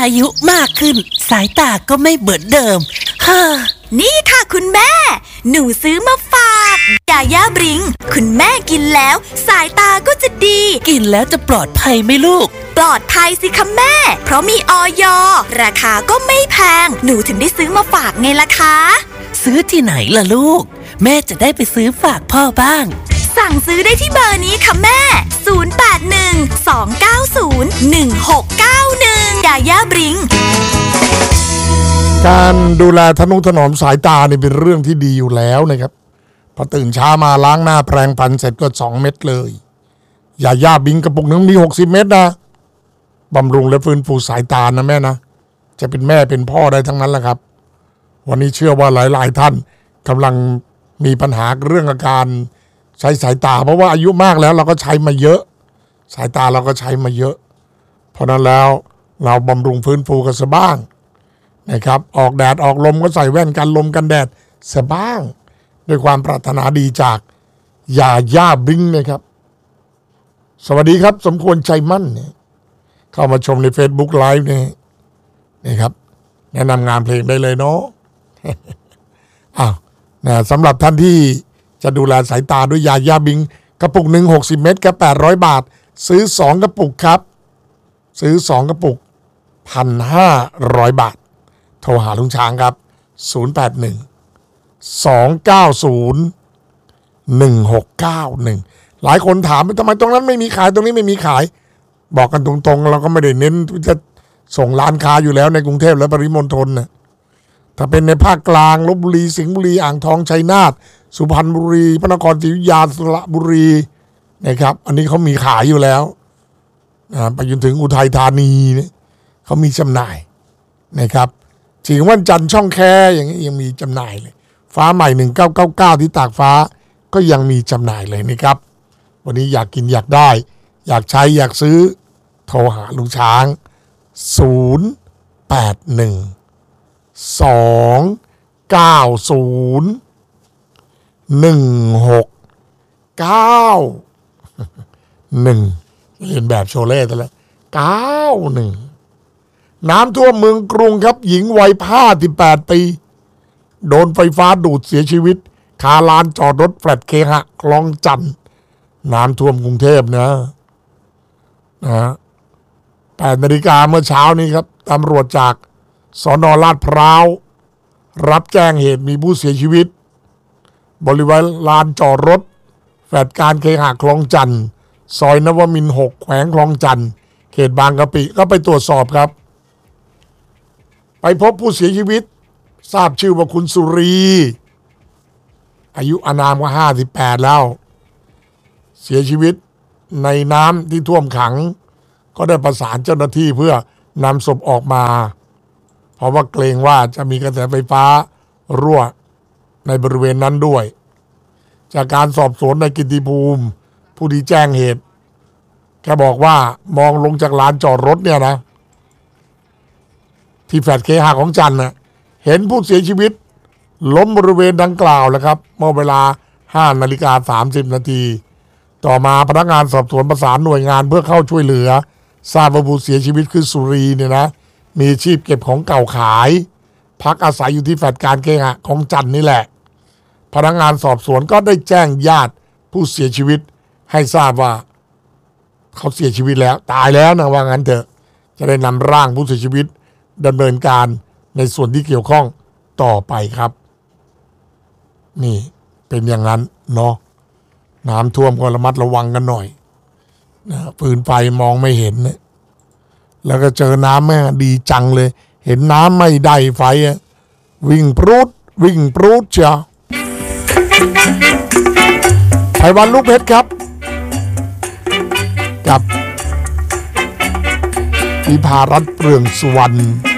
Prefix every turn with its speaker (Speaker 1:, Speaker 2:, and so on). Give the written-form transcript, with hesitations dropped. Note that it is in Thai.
Speaker 1: ยุมากขึ้นสายตาก็ไม่เหมือนเดิม
Speaker 2: นี่ค่ะคุณแม่หนูซื้อมาฝากยาย่าบริงคุณแม่กินแล้วสายตาก็จะดี
Speaker 1: กินแล้วจะปลอดภัยไหมลูก
Speaker 2: ปลอดภัยสิคะแม่เพราะมีอย.ราคาก็ไม่แพงหนูถึงได้ซื้อมาฝากไงล่ะคะ
Speaker 1: ซื้อที่ไหนล่ะลูกแม่จะได้ไปซื้อฝากพ่อบ้าง
Speaker 2: สั่งซื้อได้ที่เบอร์นี้ค่ะแม่0812901691ยาย่าบริง
Speaker 3: การดูแลทนุถนอมสายตาเนี่ยเป็นเรื่องที่ดีอยู่แล้วนะครับพอตื่นเช้ามาล้างหน้าแปรงฟันเสร็จก็2 เม็ดเลยยาย่าบิงกระปุกนึงมี60 เม็ดนะบำรุงและฟื้นฟูสายตานะแม่นะจะเป็นแม่เป็นพ่อได้ทั้งนั้นแหละครับวันนี้เชื่อว่าหลายท่านกำลังมีปัญหาเรื่องอาการใช้สายตาเพราะว่าอายุมากแล้วเราก็ใช้มาเยอะสายตาเราก็ใช้มาเยอะเพราะนั้นแล้วเราบำรุงฟื้นฟูกันซะบ้างนะครับออกแดดออกลมก็ใส่แว่นกันลมกันแดดซะบ้างด้วยความปรารถนาดีจากยาย่าบิงนะครับสวัสดีครับสมควรใจมั่นเนี่ยเข้ามาชมใน Facebook Live นี่ครับแนะนำงานเพลงได้เลยเนาะสำหรับท่านที่จะดูแลสายตาด้วยยาย่าบิงกระปุกหนึ่ง60 เม็ดกับ800 บาทซื้อ2 กระปุกครับซื้อ2 กระปุก 1,500 บาทโทรหาลุงช้างครับ081-290-1691หลายคนถามทำไมตรงนั้นไม่มีขายตรงนี้ไม่มีขายบอกกันตรงๆเราก็ไม่ได้เน้นจะส่งร้านค้าอยู่แล้วในกรุงเทพและปริมณฑลนะถ้าเป็นในภาคกลางลพบุรีสิงห์บุรีอ่างทองชัยนาทสุพรรณบุรีพระนครศรีอยุธยาสระบุรีนะครับอันนี้เขามีขายอยู่แล้วไปจนถึงอุทัยธานีเนี่ยเขามีจำหน่ายนะครับถึงวันจันทร์ช่องแคอย่างนี้ยังมีจำหน่ายเลยฟ้าใหม่1999ที่ตากฟ้าก็ยังมีจำหน่ายเลยนะครับวันนี้อยากกินอยากได้อยากใช้อยากซื้อโทรหาลุงช้าง081-290-1691เรียนแบบโชเล่แต่ละ91น้ำท่วมเมืองกรุงครับหญิงวัย58 ปีโดนไฟฟ้าดูดเสียชีวิตคาลานจอดรถแฟลตเคหะคลองจันทน์น้ำท่วมกรุงเทพนะ8 นาฬิกาเมื่อเช้านี้ครับตำรวจจากสน.ลาดพร้าวรับแจ้งเหตุมีผู้เสียชีวิตบริเวณลานจอดรถแฟลตการเคหะคลองจันทน์ซอยนวมินทร์6แขวงคลองจันทน์เขตบางกะปิก็ไปตรวจสอบครับไปพบผู้เสียชีวิตทราบชื่อว่าคุณสุรีอายุอานามก็58แล้วเสียชีวิตในน้ำที่ท่วมขังก็ได้ประสานเจ้าหน้าที่เพื่อนำศพออกมาเพราะว่าเกรงว่าจะมีกระแสไฟฟ้ารั่วในบริเวณนั้นด้วยจากการสอบสวนในกิตติภูมิผู้ที่แจ้งเหตุแกบอกว่ามองลงจากลานจอดรถเนี่ยนะที่แฟลตเคหะของจันทน์นะเห็นผู้เสียชีวิตล้มบริเวณดังกล่าวแล้วครับเมื่อเวลา 5:30 นาทีต่อมาพนักงานสอบสวนประสานหน่วยงานเพื่อเข้าช่วยเหลือทราบว่าผู้เสียชีวิตคือสุรีเนี่ยนะมีอาชีพเก็บของเก่าขายพักอาศัยอยู่ที่แฟลตการเคหะของจันทน์นี่แหละพนักงานสอบสวนก็ได้แจ้งญาติผู้เสียชีวิตให้ทราบว่าเขาเสียชีวิตแล้วตายแล้วนะว่างั้นเถอะจะได้นำร่างผู้เสียชีวิตดำเนินการในส่วนที่เกี่ยวข้องต่อไปครับนี่เป็นอย่างนั้นเนาะน้ำท่วมก็ระมัดระวังกันหน่อยนะฟืนไฟมองไม่เห็นเนี่ยแล้วก็เจอน้ำแม่ดีจังเลยเห็นน้ำไม่ได้ไฟวิ่งปรูดเชียวไพวันลูกเพชรครับกับวิภารัตน์เปลืองสุวรรณ